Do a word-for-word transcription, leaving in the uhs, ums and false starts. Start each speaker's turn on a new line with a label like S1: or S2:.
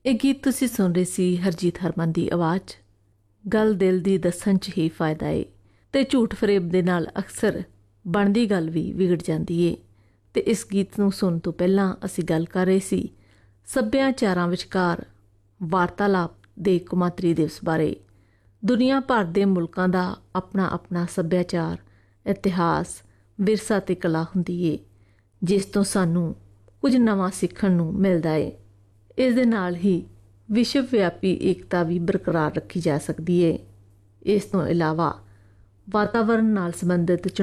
S1: ਇਹ ਗੀਤ ਤੁਸੀਂ ਸੁਣ ਰਹੇ ਸੀ ਹਰਜੀਤ ਹਰਮਨ ਦੀ ਆਵਾਜ਼ 'ਚ। ਗੱਲ ਦਿਲ ਦੀ ਦੱਸਣ 'ਚ ਹੀ ਫਾਇਦਾ ਏ ਤੇ ਝੂਠ ਫਰੇਬ ਦੇ ਨਾਲ ਅਕਸਰ ਬਣਦੀ ਗੱਲ ਵੀ ਵਿਗੜ ਜਾਂਦੀ ਏ। ਤੇ ਇਸ ਗੀਤ ਨੂੰ ਸੁਣਨ ਤੋਂ ਪਹਿਲਾਂ ਅਸੀਂ ਗੱਲ ਕਰ ਰਹੇ ਸੀ ਸੱਭਿਆਚਾਰਾਂ ਵਿਚਕਾਰ ਵਾਰਤਾਲਾਪ ਦੇ ਕੌਮਾਂਤਰੀ ਦਿਵਸ ਬਾਰੇ। ਦੁਨੀਆ ਭਰ ਦੇ ਮੁਲਕਾਂ ਦਾ ਆਪਣਾ ਆਪਣਾ ਸੱਭਿਆਚਾਰ, ਇਤਿਹਾਸ, ਵਿਰਸਾ ਅਤੇ ਕਲਾ ਹੁੰਦੀ ਏ, ਜਿਸ ਤੋਂ ਸਾਨੂੰ ਕੁਝ ਨਵਾਂ ਸਿੱਖਣ ਨੂੰ ਮਿਲਦਾ ਏ। ਇਸ ਦੇ ਨਾਲ ਹੀ ਵਿਸ਼ਵ ਵਿਆਪੀ ਏਕਤਾ ਵੀ ਬਰਕਰਾਰ ਰੱਖੀ ਜਾ ਸਕਦੀ ਏ। ਇਸ ਤੋਂ ਇਲਾਵਾ ਵਾਤਾਵਰਨ ਨਾਲ ਸੰਬੰਧਿਤ